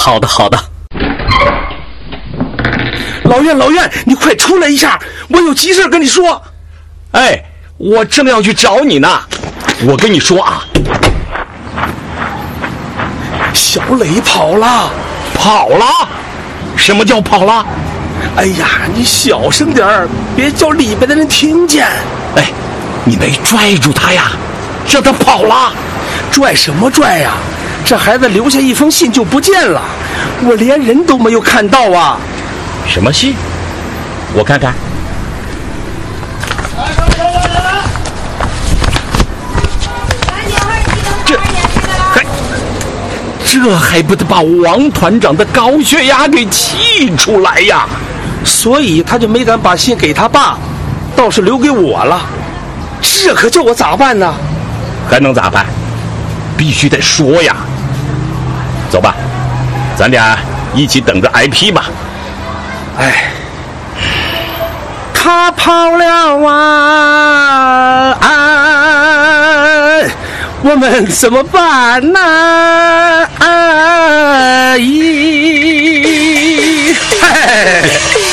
好的好的。 老院，你快出来一下，我有急事跟你说。 哎，我正要去找你呢。我跟你说啊， 小磊跑了。 跑了？什么叫跑了？ 哎呀，你小声点儿，别叫里边的人听见。 哎，你没拽住他呀，让他跑了。 拽什么拽呀？这孩子留下一封信就不见了，我连人都没有看到啊。 什么信？我看看。这还不得把王团长的高血压给气出来呀？ 所以他就没敢把信给他爸，倒是留给我了。这可叫我咋办呢？ 还能咋办？必须得说呀。走吧，咱俩一起等着挨批吧。 哎，他跑了啊！我们怎么办呢？